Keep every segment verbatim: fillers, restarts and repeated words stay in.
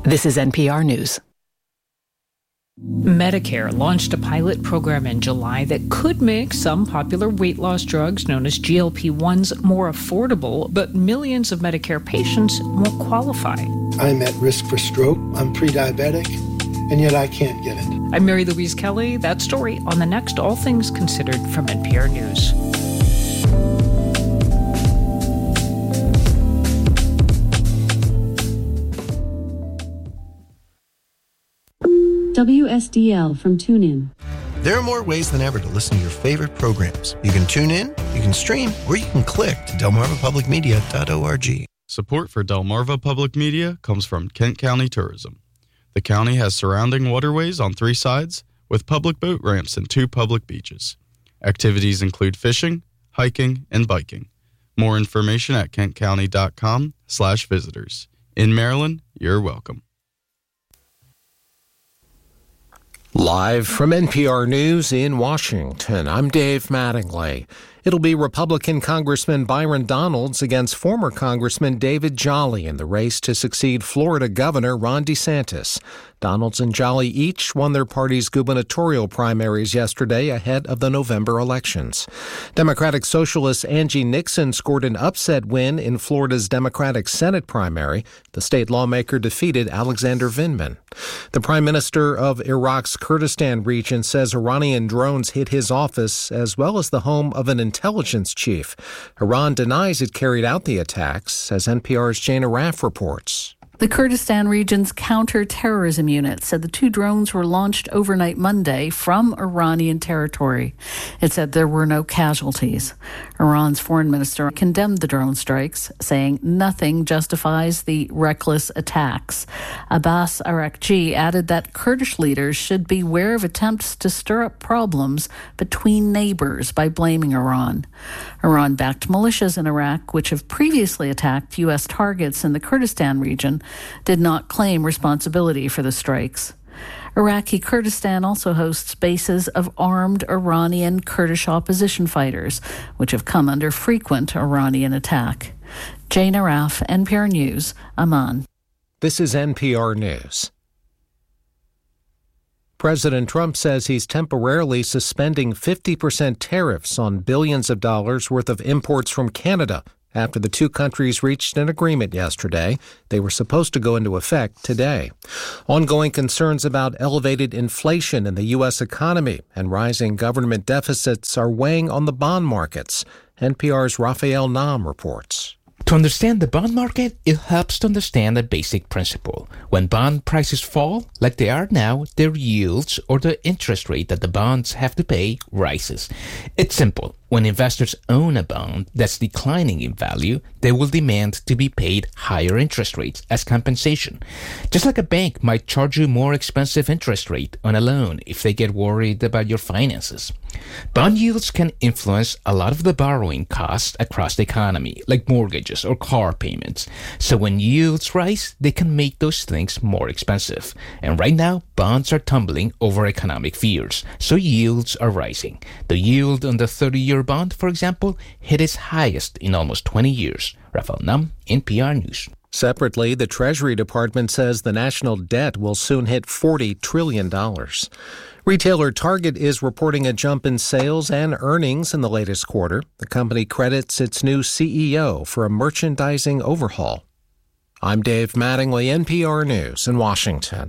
This is N P R News. Medicare launched a pilot program in July that could make some popular weight loss drugs known as G L P ones more affordable, but millions of Medicare patients won't qualify. I'm at risk for stroke, I'm pre-diabetic, and yet I can't get it. I'm Mary Louise Kelly. That story on the next All Things Considered from N P R News. W S D L from TuneIn. There are more ways than ever to listen to your favorite programs. You can tune in, you can stream, or you can click to delmarva public media dot org. Support for Delmarva Public Media comes from Kent County Tourism. The county has surrounding waterways on three sides with public boat ramps and two public beaches. Activities include fishing, hiking, and biking. More information at kentcounty.com slash visitors. In Maryland, you're welcome. Live from N P R News in Washington, I'm Dave Mattingly. It'll be Republican Congressman Byron Donalds against former Congressman David Jolly in the race to succeed Florida Governor Ron DeSantis. Donalds and Jolly each won their party's gubernatorial primaries yesterday ahead of the November elections. Democratic Socialist Angie Nixon scored an upset win in Florida's Democratic Senate primary. The state lawmaker defeated Alexander Vindman. The Prime Minister of Iraq's Kurdistan region says Iranian drones hit his office as well as the home of an intelligence chief. Iran denies it carried out the attacks, as N P R's Jana Raff reports. The Kurdistan region's counter-terrorism unit said the two drones were launched overnight Monday from Iranian territory. It said there were no casualties. Iran's foreign minister condemned the drone strikes, saying nothing justifies the reckless attacks. Abbas Araghchi added that Kurdish leaders should beware of attempts to stir up problems between neighbors by blaming Iran. Iran-backed militias in Iraq, which have previously attacked U S targets in the Kurdistan region, did not claim responsibility for the strikes. Iraqi Kurdistan also hosts bases of armed Iranian Kurdish opposition fighters, which have come under frequent Iranian attack. Jana Raff, N P R News, Amman. This is N P R News. President Trump says he's temporarily suspending fifty percent tariffs on billions of dollars worth of imports from Canada after the two countries reached an agreement yesterday. They were supposed to go into effect today. Ongoing concerns about elevated inflation in the U S economy and rising government deficits are weighing on the bond markets. N P R's Raphael Nam reports. To understand the bond market, it helps to understand a basic principle. When bond prices fall, like they are now, their yields, or the interest rate that the bonds have to pay, rises. It's simple. When investors own a bond that's declining in value, they will demand to be paid higher interest rates as compensation. Just like a bank might charge you more expensive interest rate on a loan if they get worried about your finances. Bond yields can influence a lot of the borrowing costs across the economy, like mortgages or car payments. So when yields rise, they can make those things more expensive. And right now, bonds are tumbling over economic fears, so yields are rising. The yield on the thirty-year bond, for example, hit its highest in almost twenty years. Raphael Nam, N P R News. Separately, the Treasury Department says the national debt will soon hit forty trillion dollars. Retailer Target is reporting a jump in sales and earnings in the latest quarter. The company credits its new C E O for a merchandising overhaul. I'm Dave Mattingly, N P R News in Washington.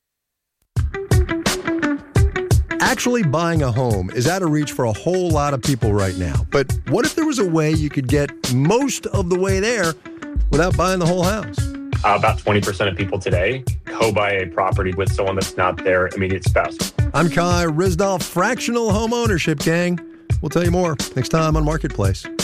Actually buying a home is out of reach for a whole lot of people right now. But what if there was a way you could get most of the way there without buying the whole house? Uh, about twenty percent of people today co-buy a property with someone that's not their immediate spouse. I'm Kai Ryssdal, Fractional Home Ownership Gang. We'll tell you more next time on Marketplace.